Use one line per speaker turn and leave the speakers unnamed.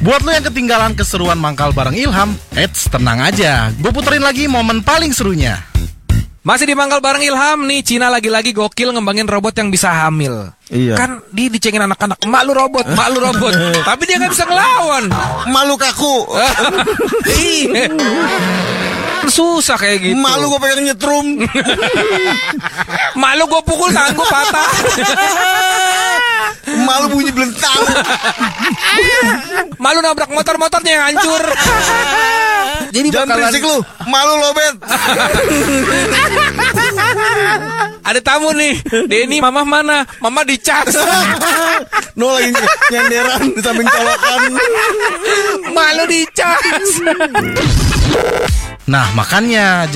Buat lo yang ketinggalan keseruan mangkal bareng Ilham, tenang aja, gue puterin lagi momen paling serunya.
Masih di mangkal bareng Ilham nih, Cina lagi-lagi gokil ngembangin robot yang bisa hamil.
Iya.
Kan dia dicengin anak-anak, mak lu robot. Tapi dia gak bisa ngelawan.
Malu kaku.
Iya. Susah kayak gitu.
Malu gue pengen nyetrum.
Malu gue pukul tangan gue patah.
Malu bunyi belentang.
Malu nabrak motor-motornya yang hancur. Jadi
Jangan berisik lu. Malu lobet.
Ada tamu nih. Denny, mama mana? Mama dicas.
No lagi nyenderan di samping colokan.
Malu dicas.
Nah makanya